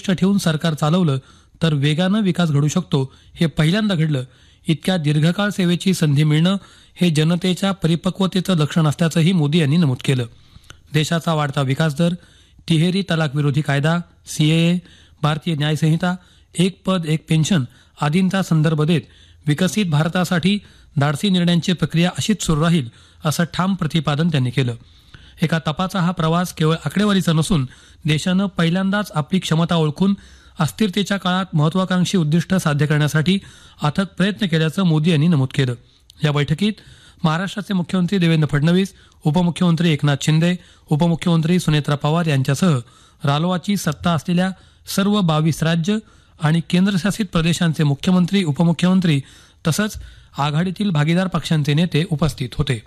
उद्दिष्ट ठेवून सरकार चालवलं तर वेगानं विकास घडू शकतो, हे पहिल्यांदा घडलं. इतक्या दीर्घकाळ सेवेची संधी मिळणं हे जनतेच्या परिपक्वतेचं लक्षण असल्याचंही मोदी यांनी नमूद केलं. देशाचा वाढता विकास दर, तिहेरी तलाक विरोधी कायदा, सीएए, भारतीय न्याय संहिता, एक पद एक पेन्शन आदींचा संदर्भ देत विकसित भारतासाठी धाडसी निर्णयांची प्रक्रिया अशीच सुरू राहील असं ठाम प्रतिपादन त्यांनी केलं. एका तपाचा हा प्रवास केवळ आकडेवारीचा नसून देशानं पहिल्यांदाच आपली क्षमता ओळखून अस्थिरतेच्या काळात महत्वाकांक्षी उद्दिष्ट साध्य करण्यासाठी अथक प्रयत्न केल्याचं मोदी यांनी नमूद केलं. या बैठकीत महाराष्ट्राचे मुख्यमंत्री देवेंद्र फडणवीस, उपमुख्यमंत्री एकनाथ शिंदे, उपमुख्यमंत्री सुनेत्रा पवार यांच्यासह रालोआची सत्ता असलेल्या सर्व 22 राज्य आणि केंद्रशासित प्रदेशांचे मुख्यमंत्री, उपमुख्यमंत्री तसंच आघाडीतील भागीदार पक्षांचे नेते उपस्थित होते.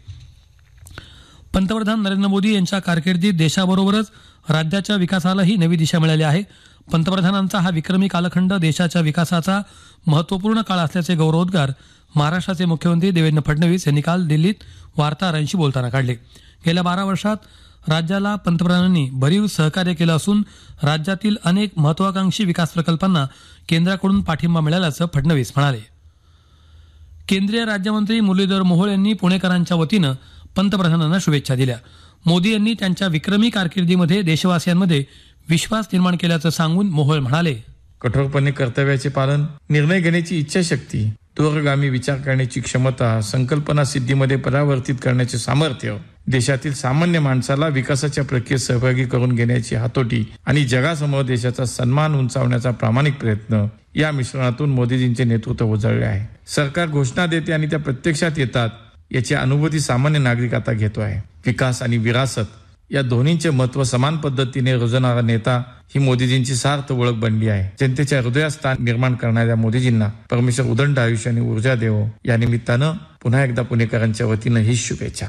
पंतप्रधान नरेंद्र मोदी यांच्या कारकिर्दीत देशाबरोबरच राज्याच्या विकासालाही नवी दिशा मिळाली आहे. पंतप्रधानांचा हा विक्रमी कालखंड देशाच्या विकासाचा महत्त्वपूर्ण काळ असल्याचे गौरवोद्गार महाराष्ट्राचे मुख्यमंत्री देवेंद्र फडणवीस यांनी काल दिल्लीत वार्ताहरांशी बोलताना काढले. गेल्या 12 वर्षात राज्याला पंतप्रधानांनी भरीव सहकार्य केलं असून राज्यातील अनेक महत्वाकांक्षी विकास प्रकल्पांना केंद्राकडून पाठिंबा मिळाल्याचं फडणवीस म्हणाले. केंद्रीय राज्यमंत्री मुरलीधर मोहोळ यांनी पुणेकरांच्या वतीनं पंतप्रधानांना शुभेच्छा दिल्या. मोदी यांनी त्यांच्या विक्रमी कारकिर्दीमध्ये देशवासियांमध्ये विश्वास निर्माण केल्याचं सांगून मोहोळ म्हणाले, कठोरपणे कर्तव्याचे पालन, निर्णय घेण्याची इच्छाशक्ती, दूरगामी विचार करण्याची क्षमता, संकल्पना सिद्धीमध्ये परावर्तित करण्याचे सामर्थ्य, देशातील सामान्य माणसाला विकासाच्या प्रक्रियेत सहभागी करून घेण्याची हातोटी आणि जगासमोर देशाचा सन्मान उंचावण्याचा प्रामाणिक प्रयत्न या मिश्रणातून मोदीजींचे नेतृत्व उजळले आहे. सरकार घोषणा देते आणि त्या प्रत्यक्षात येतात याची अनुभूती सामान्य नागरिक आता घेतो आहे. विकास आणि विरासत या दोन्हींचे महत्व समान पद्धतीने रुजणारा नेता ही मोदीजींची सार्थ ओळख बनली आहे. जनतेच्या हृदयात स्थान निर्माण करणाऱ्या मोदीजींना परमेश्वर उदंड आयुष्य आणि ऊर्जा देवो. या निमित्तानं पुन्हा एकदा पुणेकरांच्या वतीनं ही शुभेच्छा.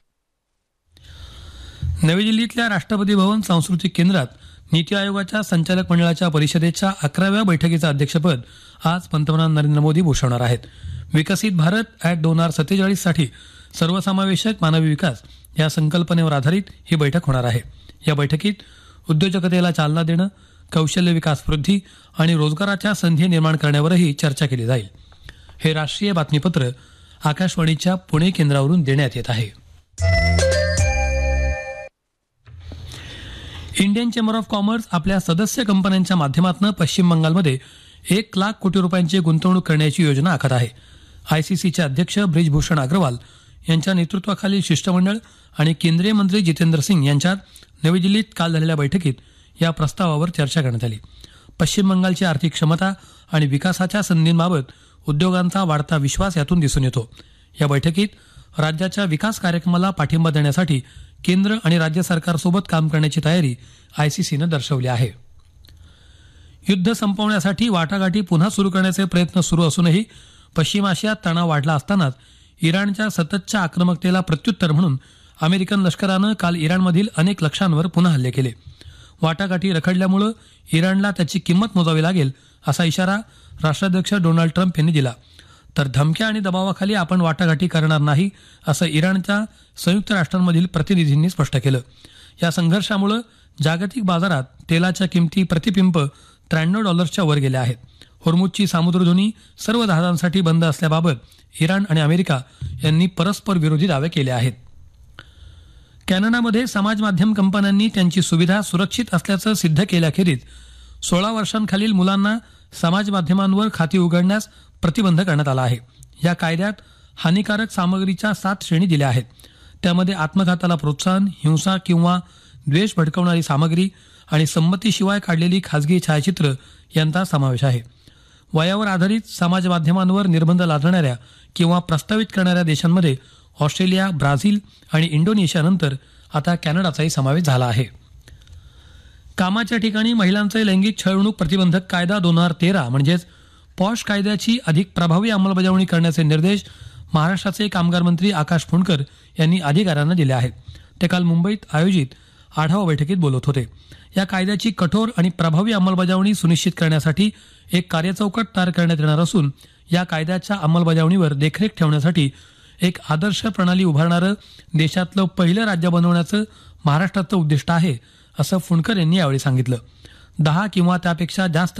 नवी दिल्लीतल्या राष्ट्रपती भवन सांस्कृतिक केंद्रात नीती आयोगाच्या संचालक मंडळाच्या परिषदेच्या 11व्या बैठकीचं अध्यक्षपद आज पंतप्रधान नरेंद्र मोदी भूषवणार आहेत. विकसित भारत ॲट 2047 साठी सर्वसमावेशक मानवी विकास या संकल्पनेवर आधारित ही बैठक होणार आहे. या बैठकीत उद्योजकतेला चालना देणं, कौशल्य विकास वृद्धी आणि रोजगाराच्या संधी निर्माण करण्यावरही चर्चा केली जाईल. हे राष्ट्रीय बातमीपत्र आकाशवाणीच्या पुणे केंद्रावरून देण्यात येत आहे. इंडियन चेंबर ऑफ कॉमर्स आपल्या सदस्य कंपन्यांच्या माध्यमातून पश्चिम बंगालमध्ये 1 लाख कोटी रुपयांची गुंतवणूक करण्याची योजना आखत आहे. आयसीसीचे अध्यक्ष ब्रिजभूषण अग्रवाल यांच्या नेतृत्वाखालील शिष्टमंडळ आणि केंद्रीय मंत्री जितेंद्र सिंग यांच्यात नवी दिल्लीत काल झालेल्या बैठकीत या प्रस्तावावर चर्चा करण्यात आली. पश्चिम बंगालची आर्थिक क्षमता आणि विकासाच्या संधींबाबत उद्योगांचा वाढता विश्वास यातून दिसून येतो. या बैठकीत राज्याच्या विकास कार्यक्रमाला पाठिंबा देण्यासाठी केंद्र आणि राज्य सरकारसोबत काम करण्याची तयारी आयसीसीनं दर्शवली आहे. युद्ध संपवण्यासाठी वाटाघाटी पुन्हा सुरू करण्याचे प्रयत्न सुरू असूनही पश्चिम आशियात तणाव वाढला असतानाच इराणच्या सततच्या आक्रमकतेला प्रत्युत्तर म्हणून अमेरिकन लष्करानं काल इराणमधील अनेक लक्ष्यांवर पुन्हा हल्ले केले. वाटाघाटी रखडल्यामुळे इराणला त्याची किंमत मोजावी लागेल असा इशारा राष्ट्राध्यक्ष डोनाल्ड ट्रम्प यांनी दिला. तर धमक्या आणि दबावाखाली आपण वाटाघाटी करणार नाही असं इराणच्या संयुक्त राष्ट्रांमधील प्रतिनिधींनी स्पष्ट केलं. या संघर्षामुळे जागतिक बाजारात तेलाच्या किमती प्रतिपिंप $93 वर गेल्या आहेत. होर्मुझची सामुद्रधुनी सर्व जहाजांसाठी बंद असल्याबाबत इराण आणि अमेरिका यांनी परस्पर विरोधी दावे केले आहेत. कॅनडामध्ये समाज माध्यम कंपन्यांनी त्यांची सुविधा सुरक्षित असल्याचं सिद्ध केल्याखेरीज 16 वर्षांखालील मुलांना समाज माध्यमांवर खाती उघडण्यास प्रतिबंध करण्यात आला आहे. या कायद्यात हानिकारक सामग्रीच्या 7 श्रेणी दिल्या आहेत. त्यामध्ये आत्मघाताला प्रोत्साहन, हिंसा किंवा द्वेष भडकवणारी सामग्री आणि संमतीशिवाय काढलेली खाजगी छायाचित्र यांचा समावेश आहे. वयावर आधारित समाज माध्यमांवर निर्बंध लादणाऱ्या किंवा प्रस्तावित करणाऱ्या देशांमध्ये ऑस्ट्रेलिया, ब्राझील आणि इंडोनेशियानंतर आता कॅनडाचाही समावेश झाला आहे. कामाच्या ठिकाणी महिलांचे लैंगिक छळवणूक प्रतिबंधक कायदा 2013 म्हणजेच पॉश कायद्याची अधिक प्रभावी अंमलबजावणी करण्याचे निर्देश महाराष्ट्राचे कामगार मंत्री आकाश फुंडकर यांनी अधिकाऱ्यांना दिले आहेत. ते काल मुंबईत आयोजित आढावा बैठकीत बोलत होते. या कायद्याची कठोर आणि प्रभावी अंमलबजावणी सुनिश्चित करण्यासाठी एक कार्यचौकट तयार करण्यात येणार असून या कायद्याच्या अंमलबजावणीवर देखरेख ठेवण्यासाठी एक आदर्श प्रणाली उभारणारं देशातलं पहिलं राज्य बनवण्याचं महाराष्ट्राचं उद्दिष्ट आहे असं फुंडकर यांनी यावेळी सांगितलं. 10 किंवा त्यापेक्षा जास्त